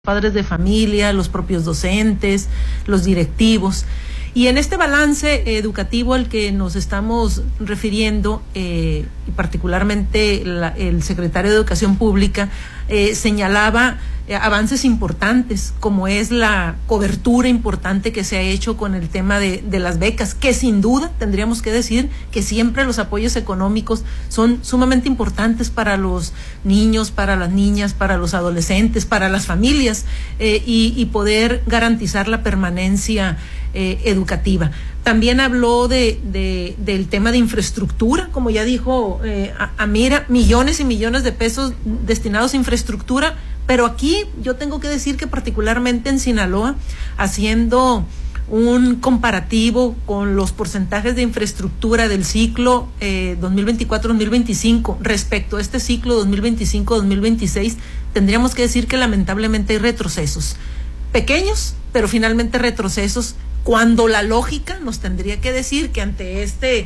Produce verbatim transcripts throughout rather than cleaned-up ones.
padres de familia, los propios docentes, los directivos. Y en este balance educativo al que nos estamos refiriendo, eh, y particularmente la, el secretario de Educación Pública, eh, señalaba eh, avances importantes, como es la cobertura importante que se ha hecho con el tema de, de las becas, que sin duda tendríamos que decir que siempre los apoyos económicos son sumamente importantes para los niños, para las niñas, para los adolescentes, para las familias, eh, y, y poder garantizar la permanencia Eh, educativa. También habló de, de del tema de infraestructura, como ya dijo eh, Amira, millones y millones de pesos destinados a infraestructura, pero aquí yo tengo que decir que particularmente en Sinaloa, haciendo un comparativo con los porcentajes de infraestructura del ciclo eh, dos mil veinticuatro dos mil veinticinco respecto a este ciclo dos mil veinticinco dos mil veintiséis, tendríamos que decir que lamentablemente hay retrocesos, pequeños, pero finalmente retrocesos, cuando la lógica nos tendría que decir que ante este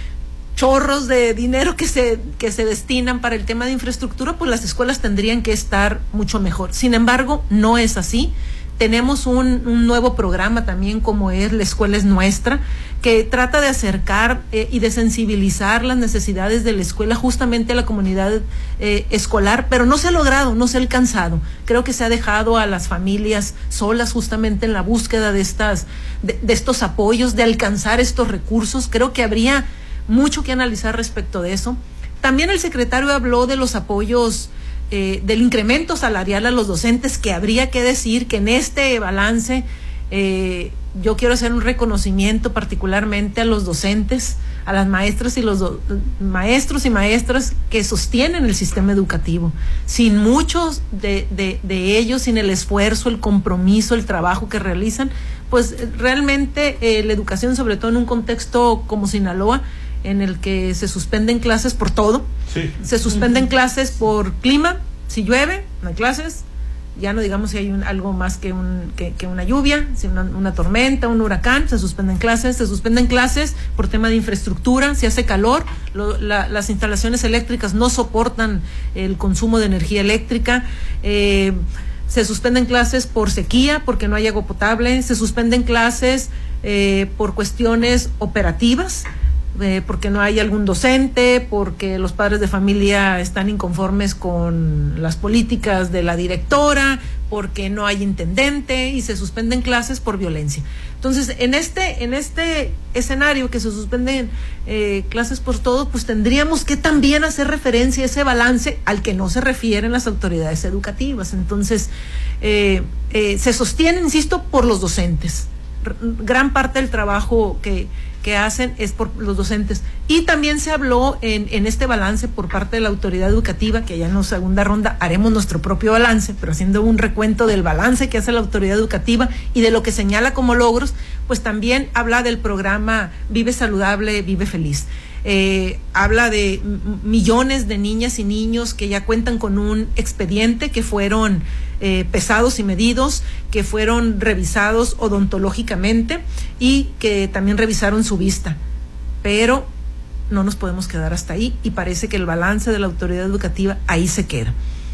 chorros de dinero que se que se destinan para el tema de infraestructura, pues las escuelas tendrían que estar mucho mejor. Sin embargo, no es así. Tenemos un, un nuevo programa también, como es La Escuela es Nuestra, que trata de acercar eh, y de sensibilizar las necesidades de la escuela justamente a la comunidad eh, escolar, pero no se ha logrado, no se ha alcanzado. Creo que se ha dejado a las familias solas justamente en la búsqueda de estas, de, de estos apoyos, de alcanzar estos recursos. Creo que habría mucho que analizar respecto de eso. También el secretario habló de los apoyos, Eh, del incremento salarial a los docentes, que habría que decir que en este balance eh, yo quiero hacer un reconocimiento particularmente a los docentes, a las maestras y los do, maestros y maestras que sostienen el sistema educativo. Sin muchos de, de, de ellos, sin el esfuerzo, el compromiso, el trabajo que realizan, pues realmente eh, la educación, sobre todo en un contexto como Sinaloa, en el que se suspenden clases por todo, sí. Se suspenden clases por clima, si llueve, no hay clases, ya no digamos si hay un, algo más que, un, que, que una lluvia, si una, una tormenta, un huracán, se suspenden clases, se suspenden clases por tema de infraestructura, si hace calor, lo, la, las instalaciones eléctricas no soportan el consumo de energía eléctrica, eh, se suspenden clases por sequía, porque no hay agua potable, se suspenden clases eh, por cuestiones operativas, Eh, porque no hay algún docente, porque los padres de familia están inconformes con las políticas de la directora, porque no hay intendente, y se suspenden clases por violencia. Entonces, en este en este escenario que se suspenden eh, clases por todo, pues tendríamos que también hacer referencia a ese balance al que no se refieren las autoridades educativas. Entonces, eh, eh, se sostiene, insisto, por los docentes. R- gran parte del trabajo que que hacen es por los docentes. Y también se habló en, en este balance por parte de la autoridad educativa, que ya en la segunda ronda haremos nuestro propio balance, pero haciendo un recuento del balance que hace la autoridad educativa y de lo que señala como logros, pues también habla del programa Vive Saludable, Vive Feliz. Eh, habla de m- millones de niñas y niños que ya cuentan con un expediente, que fueron eh, pesados y medidos, que fueron revisados odontológicamente y que también revisaron su vista, pero no nos podemos quedar hasta ahí, y parece que el balance de la autoridad educativa ahí se queda.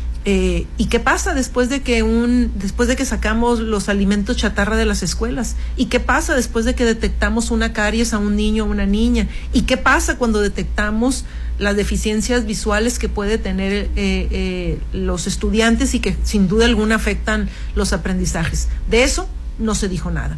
Eh, ¿Y qué pasa después de que un después de que sacamos los alimentos chatarra de las escuelas? ¿Y qué pasa después de que detectamos una caries a un niño o una niña? ¿Y qué pasa cuando detectamos las deficiencias visuales que puede tener eh, eh, los estudiantes y que sin duda alguna afectan los aprendizajes? De eso no se dijo nada.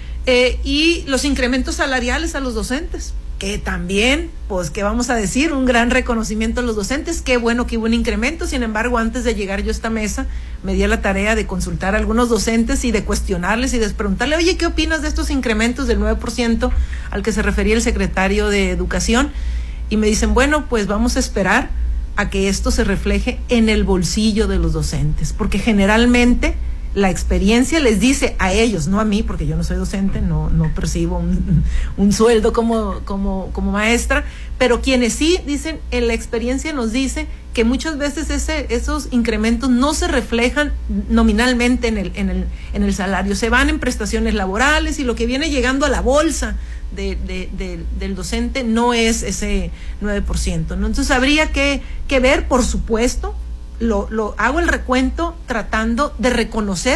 Eh, y los incrementos salariales a los docentes, que también, pues, ¿qué vamos a decir? Un gran reconocimiento a los docentes. Qué bueno que hubo un incremento. Sin embargo, antes de llegar yo a esta mesa, me di a la tarea de consultar a algunos docentes y de cuestionarles y de preguntarle, oye, ¿qué opinas de estos incrementos del nueve por ciento al que se refería el secretario de Educación? Y me dicen, bueno, pues vamos a esperar a que esto se refleje en el bolsillo de los docentes, porque generalmente la experiencia les dice a ellos, no a mí, porque yo no soy docente, no, no percibo un, un sueldo como, como, como maestra, pero quienes sí dicen, en la experiencia nos dice que muchas veces ese, esos incrementos no se reflejan nominalmente en el, en el, en el salario, se van en prestaciones laborales, y lo que viene llegando a la bolsa de, de, de, del docente no es ese nueve por ciento, ¿no? Entonces habría que, que ver, por supuesto, lo, lo hago el recuento tratando de reconocer